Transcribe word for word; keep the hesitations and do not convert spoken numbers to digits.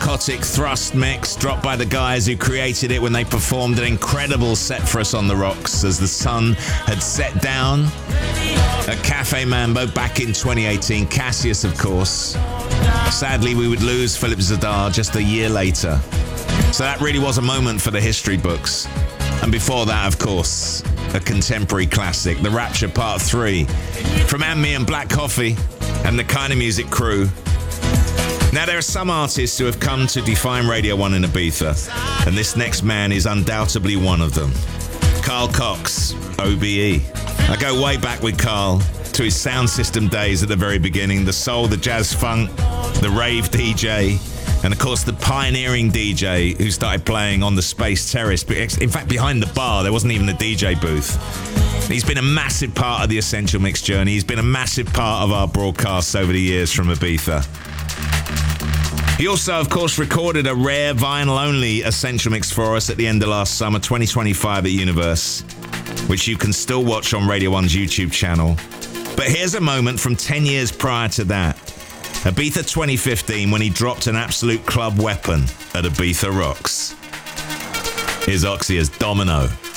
narcotic thrust mix dropped by the guys who created it when they performed an incredible set for us on the rocks as the sun had set down at Cafe Mambo back in twenty eighteen. Cassius, of course. Sadly, we would lose Philip Zadar just a year later. So that really was a moment for the history books. And before that, of course, a contemporary classic, The Rapture Part three, from Anne and Black Coffee and the Kind of Music crew. Now, there are some artists who have come to define Radio one in Ibiza, and this next man is undoubtedly one of them. Carl Cox, O B E. I go way back with Carl to his sound system days at the very beginning, the soul, the jazz funk, the rave D J, and of course the pioneering D J who started playing on the Space Terrace. In fact, behind the bar, there wasn't even a D J booth. He's been a massive part of the Essential Mix journey. He's been a massive part of our broadcasts over the years from Ibiza. He also, of course, recorded a rare vinyl-only Essential Mix for us at the end of last summer, twenty twenty-five at Universe, which you can still watch on Radio one's YouTube channel. But here's a moment from ten years prior to that. Ibiza twenty fifteen, when he dropped an absolute club weapon at Ibiza Rocks. Here's Oxy as Domino.